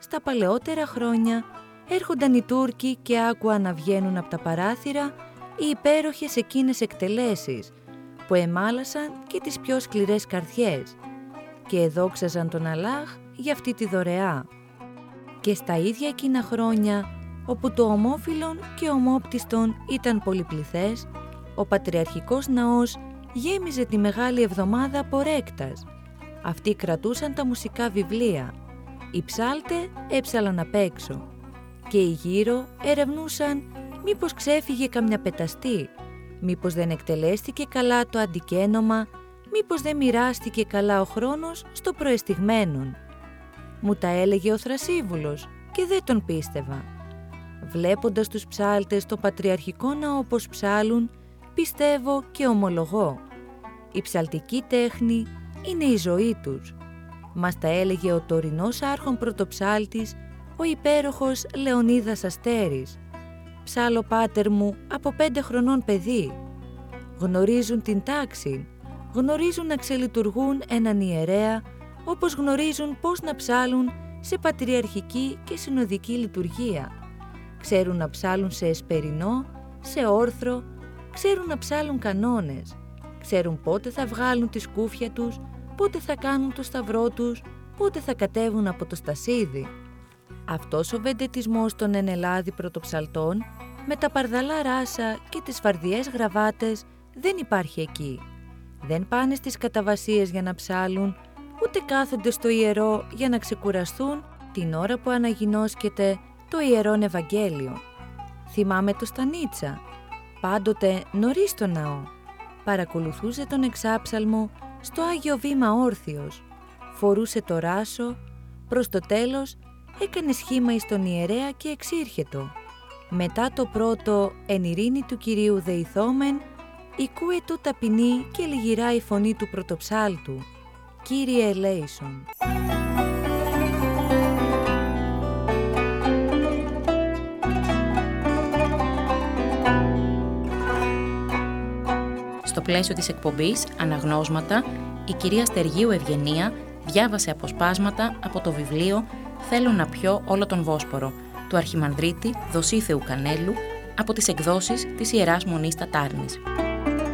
στα παλαιότερα χρόνια έρχονταν οι Τούρκοι και άκουαν να βγαίνουν από τα παράθυρα οι υπέροχες εκείνες εκτελέσεις που εμάλασαν και τις πιο σκληρές καρδιές και εδόξαζαν τον Αλλάχ για αυτή τη δωρεά. Και στα ίδια εκείνα χρόνια, όπου το ομόφυλον και ομόπτιστον ήταν πολυπληθές, ο Πατριαρχικός Ναός γέμιζε τη Μεγάλη Εβδομάδα από ρέκτας. Αυτοί κρατούσαν τα μουσικά βιβλία. Οι ψάλτε έψαλαν απ' έξω και οι γύρω ερευνούσαν μήπως ξέφυγε καμιά πεταστή, μήπως δεν εκτελέστηκε καλά το αντικένομα, μήπως δεν μοιράστηκε καλά ο χρόνος στο προεστιγμένον. Μου τα έλεγε ο Θρασίβουλος και δεν τον πίστευα. Βλέποντας τους ψάλτες στο Πατριαρχικό Ναό πως ψάλουν, πιστεύω και ομολογώ. Η ψαλτική τέχνη είναι η ζωή τους. Μας τα έλεγε ο τωρινός άρχον πρωτοψάλτης, ο υπέροχος Λεωνίδας Αστέρης. Ψάλω πάτερ μου από 5 χρονών παιδί. Γνωρίζουν την τάξη, γνωρίζουν να ξελειτουργούν έναν ιερέα, όπως γνωρίζουν πώς να ψάλουν σε πατριαρχική και συνοδική λειτουργία. Ξέρουν να ψάλουν σε εσπερινό, σε όρθρο, ξέρουν να ψάλουν κανόνες. Ξέρουν πότε θα βγάλουν τη σκούφια τους, πότε θα κάνουν το σταυρό τους, πότε θα κατέβουν από το στασίδι. Αυτός ο βεντετισμός των ενελάδη πρωτοψαλτών, με τα παρδαλά ράσα και τις φαρδιές γραβάτες, δεν υπάρχει εκεί. Δεν πάνε στις καταβασίες για να ψάλουν, ούτε κάθονται στο ιερό για να ξεκουραστούν την ώρα που αναγινώσκεται το Ιερόν Ευαγγέλιο. Θυμάμαι το Στανίτσα, πάντοτε νωρίς στο ναό. Παρακολουθούσε τον εξάψαλμο στο Άγιο Βήμα όρθιος. Φορούσε το ράσο, προς το τέλος έκανε σχήμα εις τον ιερέα και εξήρχετο. Μετά το πρώτο «Εν ειρήνη του Κυρίου δεηθόμεν», οικούετο ταπεινή και λιγυρά η φωνή του πρωτοψάλτου. «Κύριε ελέησον». Στο πλαίσιο της εκπομπής «Αναγνώσματα», η κυρία Στεργίου Ευγενία διάβασε αποσπάσματα από το βιβλίο «Θέλω να πιω όλο τον Βόσπορο» του Αρχιμανδρίτη Δοσίθεου Κανέλου από τις εκδόσεις της Ιεράς Μονής Τατάρνης.